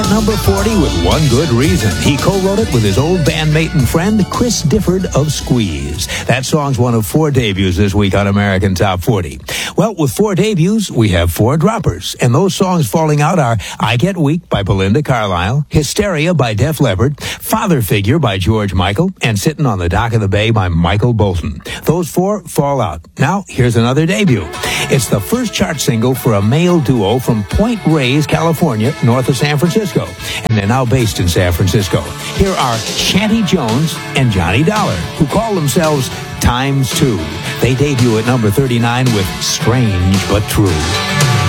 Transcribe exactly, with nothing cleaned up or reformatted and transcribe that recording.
number forty with one good reason. He co-wrote it with his old bandmate and friend, Chris Difford of Squeeze. That song's one of four debuts this week on American Top forty. Well, with four debuts, we have four droppers. And those songs falling out are I Get Weak by Belinda Carlisle, Hysteria by Def Leppard, Father Figure by George Michael, and Sitting on the Dock of the Bay by Michael Bolton. Those four fall out. Now, here's another debut. It's the first chart single for a male duo from Point Reyes, California, north of San Francisco. And they're now based in San Francisco. Here are Shanty Jones and Johnny Dollar, who call themselves Times Two. They debut at number thirty-nine with Strange But True.